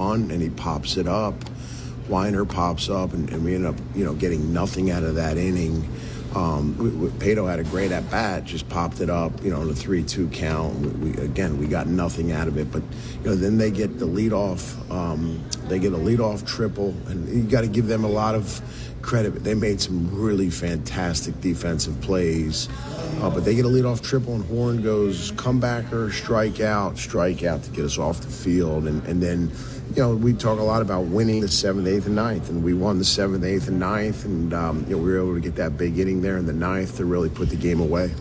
bunt, and he pops it up. Weiner pops up, and we end up, getting nothing out of that inning. Pato had a great at bat, just popped it up, in a 3-2 count. We got nothing out of it, but then they get the leadoff. They get a leadoff triple, and you got to give them a lot of credit. They made some really fantastic defensive plays, but they get a leadoff triple, and Horn goes comebacker, strikeout to get us off the field, and then. We talk a lot about winning the 7th, 8th, and 9th, and we won the 7th, 8th, and 9th, and we were able to get that big inning there in the 9th to really put the game away.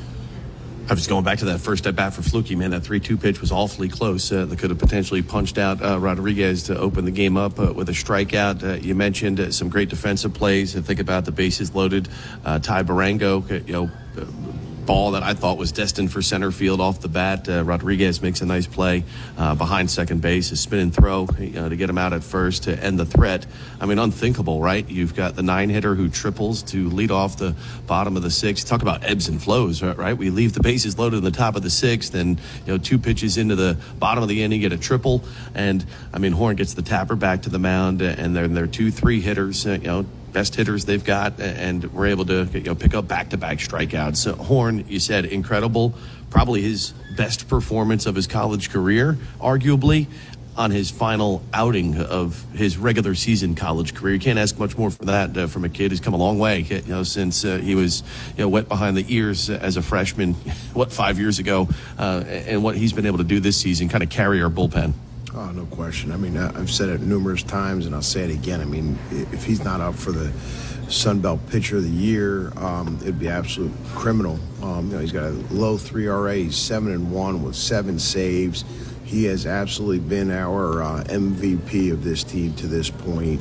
I was going back to that first at-bat for Flukie, man. That 3-2 pitch was awfully close. They could have potentially punched out Rodriguez to open the game up with a strikeout. You mentioned some great defensive plays. Think about the bases loaded. Ty Barango, ball that I thought was destined for center field off the bat. Rodriguez makes a nice play behind second base, a spin and throw to get him out at first to end the threat. I mean, unthinkable, right? You've got the 9-hitter who triples to lead off the bottom of the 6th. Talk about ebbs and flows, right? We leave the bases loaded in the top of the 6th, and 2 pitches into the bottom of the inning, get a triple, and I mean, Horn gets the tapper back to the mound, and they're 2-3 hitters, best hitters they've got, and we're able to pick up back-to-back strikeouts. So Horn, you said, incredible, probably his best performance of his college career, arguably, on his final outing of his regular season college career. You can't ask much more for that from a kid who's come a long way, since he was wet behind the ears as a freshman, 5 years ago, and what he's been able to do this season, kind of carry our bullpen. Oh, no question. I mean, I've said it numerous times, and I'll say it again. I mean, if he's not up for the Sun Belt Pitcher of the Year, it'd be absolute criminal. He's got a low 3 RA. He's 7-1 with 7 saves. He has absolutely been our MVP of this team to this point.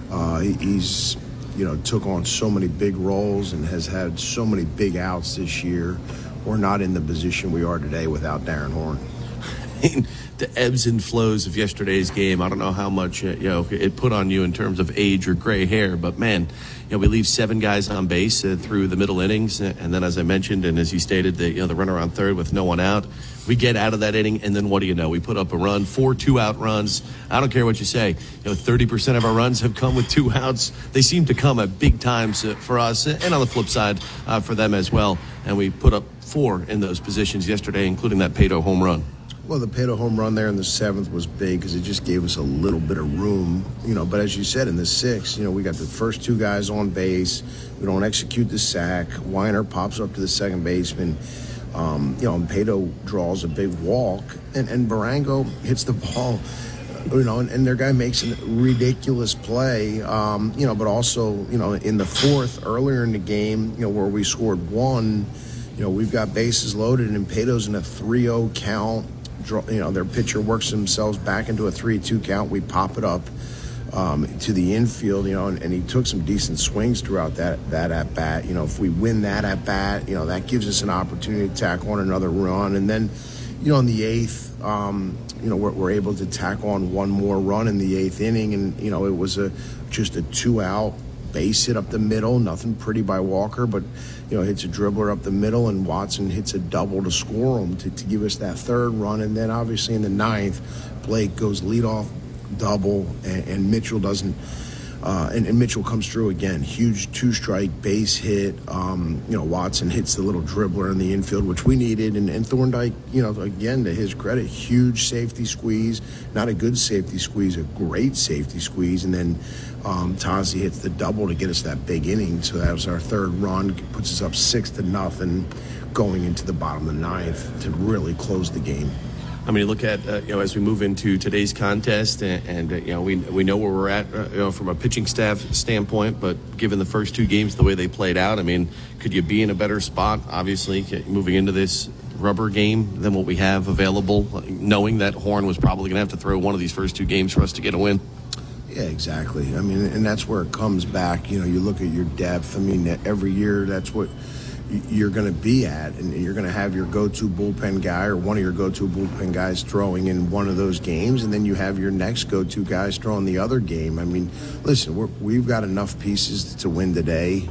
He's took on so many big roles and has had so many big outs this year. We're not in the position we are today without Darren Horn. The ebbs and flows of yesterday's game, I don't know how much it put on you in terms of age or gray hair, but man, we leave 7 guys on base through the middle innings, and then as I mentioned and as you stated, the runner on third with no one out. We get out of that inning, and then what do you know? We put up a run, 4 2-out runs. I don't care what you say. 30% of our runs have come with 2 outs. They seem to come at big times for us, and on the flip side for them as well. And we put up 4 in those positions yesterday, including that Pato home run. Well, the Pato home run there in the 7th was big because it just gave us a little bit of room, But as you said, in the 6th, we got the first 2 guys on base. We don't execute the sack. Weiner pops up to the second baseman. And Pato draws a big walk, and Barango hits the ball, and their guy makes a ridiculous play, but also, in the 4th, earlier in the game, where we scored 1, we've got bases loaded, and Pato's in a 3-0 count. Their pitcher works themselves back into a 3-2 count. We pop it up to the infield, and he took some decent swings throughout that at bat. If we win that at bat, that gives us an opportunity to tack on another run. And then, in the 8th, we're able to tack on one more run in the 8th inning, and it was just a 2-out base hit up the middle. Nothing pretty by Walker, but hits a dribbler up the middle, and Watson hits a double to score him to give us that 3rd run. And then obviously in the 9th, Blake goes leadoff double, and Mitchell doesn't. And Mitchell comes through again, huge 2-strike base hit. Watson hits the little dribbler in the infield, which we needed. And Thorndike, again, to his credit, huge safety squeeze. Not a good safety squeeze, a great safety squeeze. And then Tazi hits the double to get us that big inning. So that was our 3rd run, puts us up 6-0 going into the bottom of the 9th to really close the game. I mean, look at, as we move into today's contest, and we know where we're at, from a pitching staff standpoint, but given the first 2 games, the way they played out, I mean, could you be in a better spot, obviously, moving into this rubber game than what we have available, knowing that Horn was probably going to have to throw one of these first 2 games for us to get a win? Yeah, exactly. I mean, and that's where it comes back. You look at your depth. I mean, every year that's what you're going to be at, and you're going to have your go-to bullpen guy or one of your go-to bullpen guys throwing in one of those games, and then you have your next go-to guys throwing the other game. I mean, listen, we've got enough pieces to win today.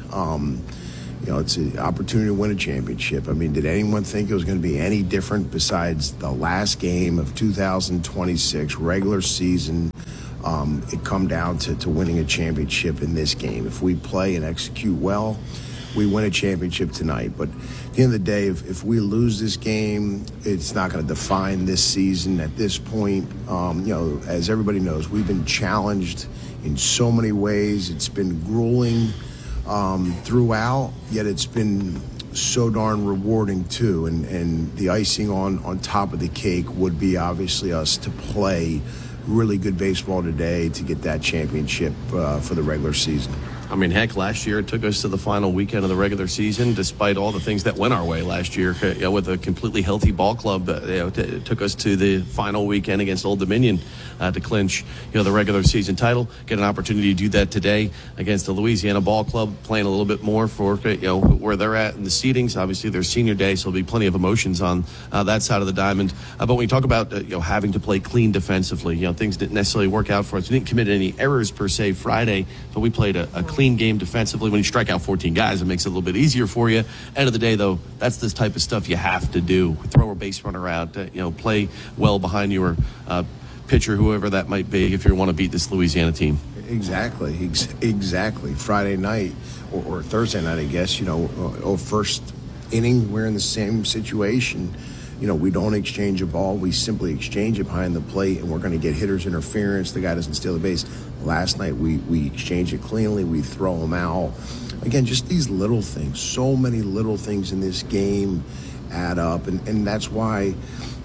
It's an opportunity to win a championship. I mean, did anyone think it was going to be any different besides the last game of 2026 regular season? it come down to winning a championship in this game. If we play and execute well, we win a championship tonight. But at the end of the day, if we lose this game, it's not going to define this season at this point. As everybody knows, we've been challenged in so many ways. It's been grueling throughout, yet it's been so darn rewarding too. And the icing on top of the cake would be obviously us to play really good baseball today to get that championship for the regular season. I mean, heck, last year it took us to the final weekend of the regular season, despite all the things that went our way last year. With a completely healthy ball club, it took us to the final weekend against Old Dominion to clinch, the regular season title. Get an opportunity to do that today against the Louisiana Ball Club, playing a little bit more for where they're at in the seedings. Obviously, their senior day, so there'll be plenty of emotions on that side of the diamond. But when you talk about having to play clean defensively, things didn't necessarily work out for us. We didn't commit any errors per se Friday, but we played a clean game defensively. When you strike out 14 guys, it makes it a little bit easier for you. End of the day, though, that's the type of stuff you have to do. Throw a base runner out, play well behind your pitcher, whoever that might be, if you want to beat this Louisiana team. Exactly. Friday night or Thursday night, I guess, first inning, we're in the same situation. We don't exchange a ball. We simply exchange it behind the plate, and we're going to get hitter's interference. The guy doesn't steal the base. Last night, we exchange it cleanly. We throw them out. Again, just these little things. So many little things in this game add up, and that's why,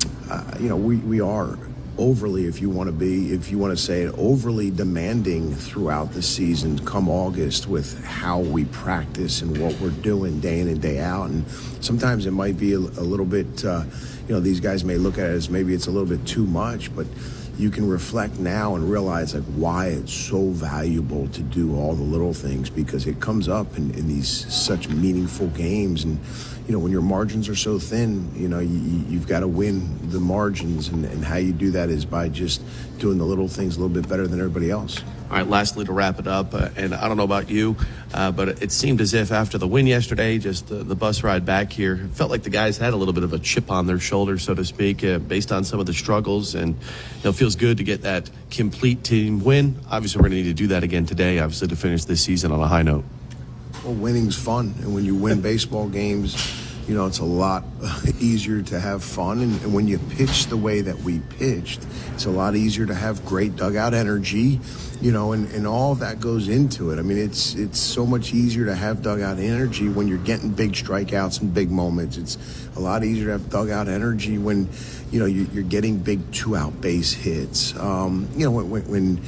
we are overly, if you want to say it, overly demanding throughout the season come August with how we practice and what we're doing day in and day out. And sometimes it might be a little bit, these guys may look at it as maybe it's a little bit too much, but you can reflect now and realize why it's so valuable to do all the little things, because it comes up in these such meaningful games. And when your margins are so thin, you've got to win the margins, and how you do that is by just doing the little things a little bit better than everybody else. All right, lastly, to wrap it up, and I don't know about you, but it seemed as if after the win yesterday, just the bus ride back here, it felt like the guys had a little bit of a chip on their shoulder, so to speak, based on some of the struggles, and it feels good to get that complete team win. Obviously, we're going to need to do that again today, obviously, to finish this season on a high note. Well, winning's fun, and when you win baseball games, it's a lot easier to have fun. And when you pitch the way that we pitched, it's a lot easier to have great dugout energy, and all of that goes into it. I mean, it's so much easier to have dugout energy when you're getting big strikeouts and big moments. It's a lot easier to have dugout energy when, you're getting big 2-out base hits. When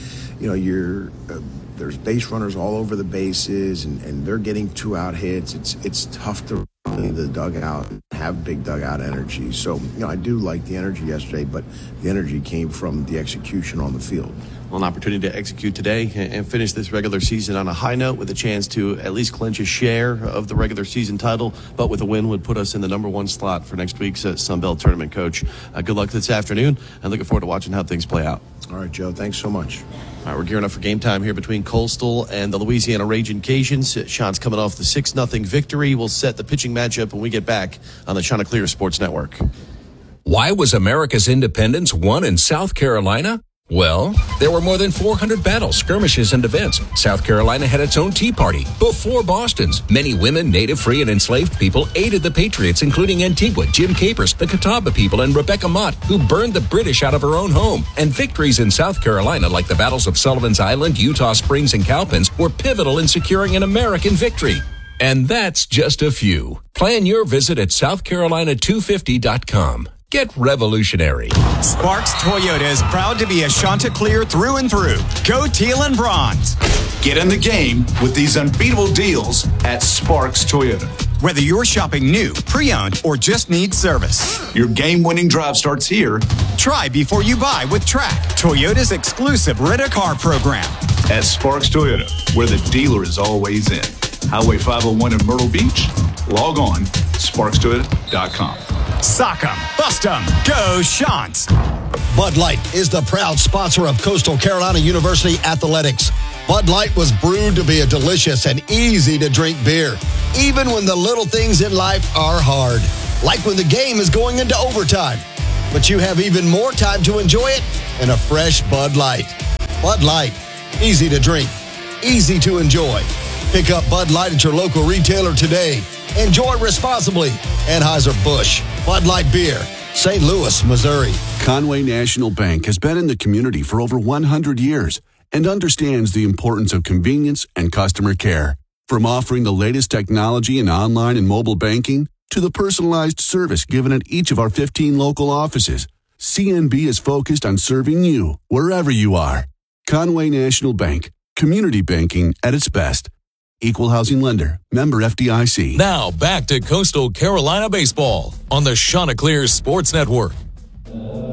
there's base runners all over the bases and they're getting 2-out hits, it's tough to the dugout and have big dugout energy. So, I do like the energy yesterday, but the energy came from the execution on the field. Well, an opportunity to execute today and finish this regular season on a high note with a chance to at least clinch a share of the regular season title, but with a win would put us in the number 1 slot for next week's Sun Belt Tournament. Coach, good luck this afternoon, and looking forward to watching how things play out. All right, Joe, thanks so much. All right, we're gearing up for game time here between Coastal and the Louisiana Ragin' Cajuns. Sean's coming off the 6-0 victory. We'll set the pitching matchup when we get back on the Chanticleer Sports Network. Why was America's independence won in South Carolina? Well, there were more than 400 battles, skirmishes, and events. South Carolina had its own Tea Party before Boston's. Many women, native, free, and enslaved people aided the Patriots, including Antigua, Jim Capers, the Catawba people, and Rebecca Mott, who burned the British out of her own home. And victories in South Carolina, like the battles of Sullivan's Island, Eutaw Springs, and Cowpens, were pivotal in securing an American victory. And that's just a few. Plan your visit at SouthCarolina250.com. Get revolutionary. Sparks Toyota is proud to be a Chanticleer through and through. Go teal and bronze. Get in the game with these unbeatable deals at Sparks Toyota. Whether you're shopping new, pre-owned, or just need service. Your game-winning drive starts here. Try before you buy with Track, Toyota's exclusive rent-a-car program. At Sparks Toyota, where the dealer is always in. Highway 501 in Myrtle Beach. Log on, sparkstoyota.com. Sock 'em, bust 'em, go Shants. Bud Light is the proud sponsor of Coastal Carolina University Athletics. Bud Light was brewed to be a delicious and easy-to-drink beer, even when the little things in life are hard, like when the game is going into overtime. But you have even more time to enjoy it in a fresh Bud Light. Bud Light. Easy to drink, easy to enjoy. Pick up Bud Light at your local retailer today. Enjoy responsibly. Anheuser-Busch, Bud Light Beer, St. Louis, Missouri. Conway National Bank has been in the community for over 100 years and understands the importance of convenience and customer care. From offering the latest technology in online and mobile banking to the personalized service given at each of our 15 local offices, CNB is focused on serving you wherever you are. Conway National Bank, community banking at its best. Equal housing lender, member FDIC. Now back to Coastal Carolina baseball on the Chanticleer Sports Network.